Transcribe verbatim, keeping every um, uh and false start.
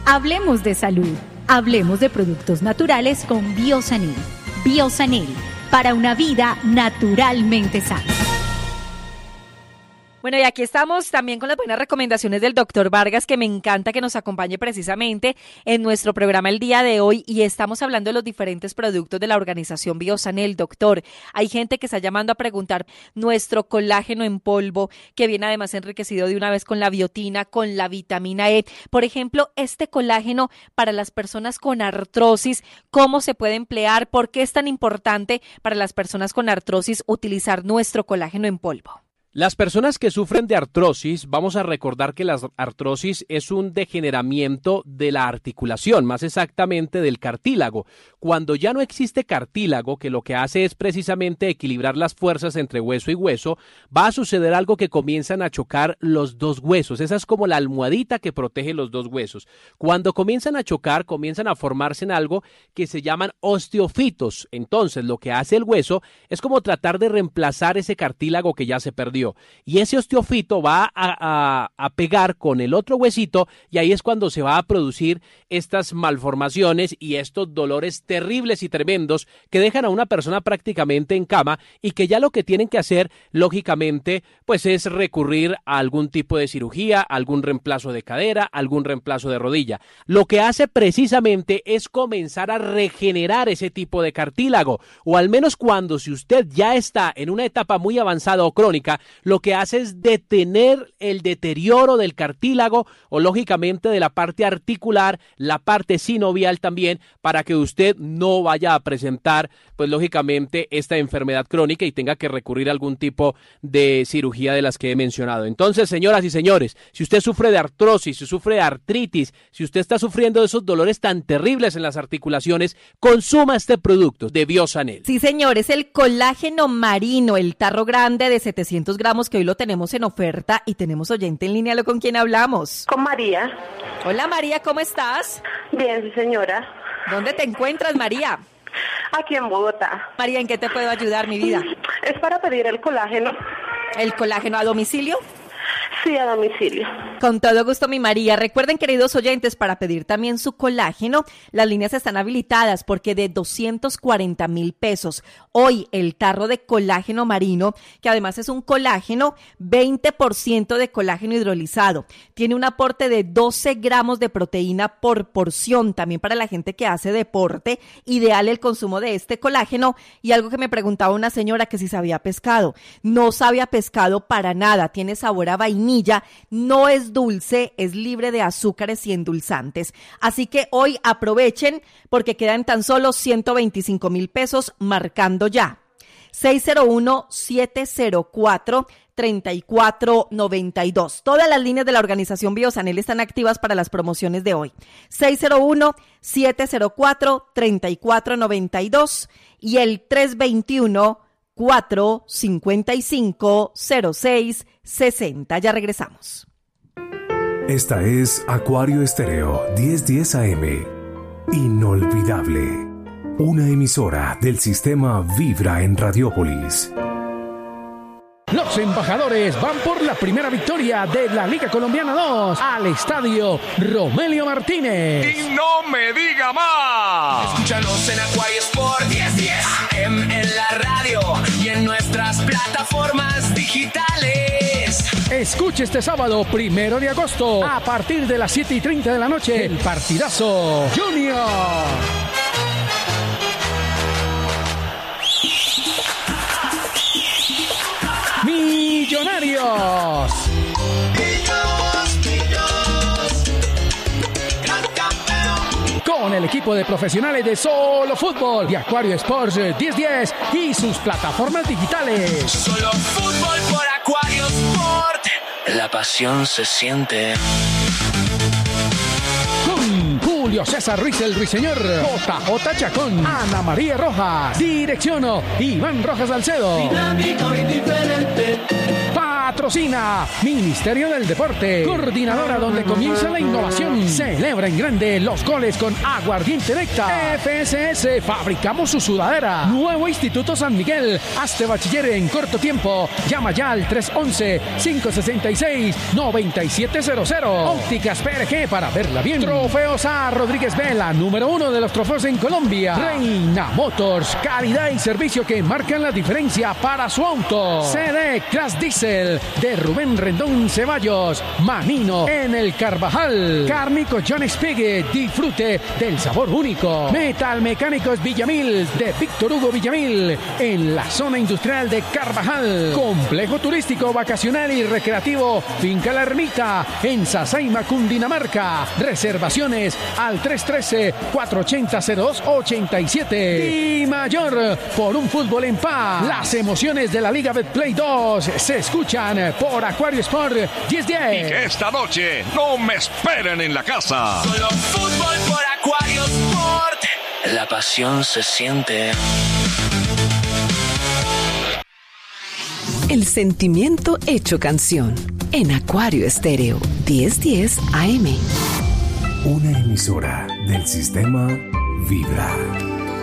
Hablemos de salud. Hablemos de productos naturales con Biosanil. Biosanil, para una vida naturalmente sana. Bueno, y aquí estamos también con las buenas recomendaciones del doctor Vargas, que me encanta que nos acompañe precisamente en nuestro programa el día de hoy, y estamos hablando de los diferentes productos de la organización Biosanil. Doctor, hay gente que está llamando a preguntar nuestro colágeno en polvo, que viene además enriquecido de una vez con la biotina, con la vitamina E. Por ejemplo, este colágeno para las personas con artrosis, ¿cómo se puede emplear? ¿Por qué es tan importante para las personas con artrosis utilizar nuestro colágeno en polvo? Las personas que sufren de artrosis, vamos a recordar que la artrosis es un degeneramiento de la articulación, más exactamente del cartílago. Cuando ya no existe cartílago, que lo que hace es precisamente equilibrar las fuerzas entre hueso y hueso, va a suceder algo que comienzan a chocar los dos huesos. Esa es como la almohadita que protege los dos huesos. Cuando comienzan a chocar, comienzan a formarse en algo que se llaman osteofitos. Entonces, lo que hace el hueso es como tratar de reemplazar ese cartílago que ya se perdió. Y ese osteofito va a, a, a pegar con el otro huesito, y ahí es cuando se va a producir estas malformaciones y estos dolores terribles y tremendos que dejan a una persona prácticamente en cama, y que ya lo que tienen que hacer, lógicamente, pues es recurrir a algún tipo de cirugía, algún reemplazo de cadera, algún reemplazo de rodilla. Lo que hace precisamente es comenzar a regenerar ese tipo de cartílago, o al menos cuando si usted ya está en una etapa muy avanzada o crónica, lo que hace es detener el deterioro del cartílago o lógicamente de la parte articular, la parte sinovial también, para que usted no vaya a presentar pues lógicamente esta enfermedad crónica y tenga que recurrir a algún tipo de cirugía de las que he mencionado. Entonces, señoras y señores, si usted sufre de artrosis, si sufre de artritis, si usted está sufriendo de esos dolores tan terribles en las articulaciones, consuma este producto de Biosanil. Sí, señor, es el colágeno marino, el tarro grande de setecientos gramos, que hoy lo tenemos en oferta, y tenemos oyente en línea. ¿Con quién hablamos? Con María. Hola, María, ¿cómo estás? Bien, sí, señora. ¿Dónde te encuentras, María? Aquí en Bogotá. María, ¿en qué te puedo ayudar, mi vida? Es para pedir el colágeno. ¿El colágeno a domicilio? Sí, a domicilio. Con todo gusto, mi María. Recuerden, queridos oyentes, para pedir también su colágeno, las líneas están habilitadas, porque de doscientos cuarenta mil pesos, hoy el tarro de colágeno marino, que además es un colágeno, veinte por ciento de colágeno hidrolizado, tiene un aporte de doce gramos de proteína por porción, también para la gente que hace deporte, ideal el consumo de este colágeno. Y algo que me preguntaba una señora, que si sabía pescado, no sabe a pescado para nada, tiene sabor a vainilla, no es dulce, es libre de azúcares y endulzantes. Así que hoy aprovechen, porque quedan tan solo ciento veinticinco mil pesos, marcando ya. seis cero uno, siete cero cuatro, tres cuatro nueve dos. Todas las líneas de la organización Biosanil están activas para las promociones de hoy. seis cero uno, siete cero cuatro, tres cuatro nueve dos y el tres dos uno, cuatro cinco cinco, cero seis sesenta. Ya regresamos. Esta es Acuario Estéreo diez diez A M. Inolvidable. Una emisora del sistema Vibra en Radiópolis. Los embajadores van por la primera victoria de la Liga Colombiana dos al estadio Romelio Martínez. Y no me diga más. Escúchanos en Acuario Sport diez diez A M en la radio y en nuestras plataformas digitales. Escuche este sábado, primero de agosto, a partir de las siete y treinta de la noche, el partidazo Junior. Millonarios. Con el equipo de profesionales de Solo Fútbol de Acuario Sports diez diez y sus plataformas digitales. Solo Fútbol por Acuario Sport. La pasión se siente. Con Julio César Ruiz el Ruiseñor, J J Chacón, Ana María Rojas, dirección Iván Rojas Salcedo. Dinámico y diferente. Pa Patrocina Ministerio del Deporte. Coordinadora donde comienza la innovación. Celebra en grande los goles con aguardiente Necta. F S S, fabricamos su sudadera. Nuevo Instituto San Miguel. Hazte bachiller en corto tiempo. Llama ya al tres once, cinco sesenta y seis, noventa y siete cero cero. Ópticas P R G para verla bien. Trofeos A. Rodríguez Vela, número uno de los trofeos en Colombia. Reina Motors, calidad y servicio que marcan la diferencia para su auto. C D Class Diesel de Rubén Rendón Ceballos. Manino en el Carvajal. Cárnico John Spiegel, disfrute del sabor único. Metal Mecánicos Villamil de Víctor Hugo Villamil en la zona industrial de Carvajal. Complejo turístico, vacacional y recreativo Finca La Ermita en Sasaima, Cundinamarca. Reservaciones al tres uno tres, cuatro ocho cero, cero dos ocho siete. Y mayor por un fútbol en paz. Las emociones de la Liga Betplay dos se escuchan por Acuario Sport diez diez. Y que esta noche no me esperen en la casa. Solo fútbol por Acuario Sport. La pasión se siente. El sentimiento hecho canción en Acuario Estéreo diez diez A M. Una emisora del sistema Vibra.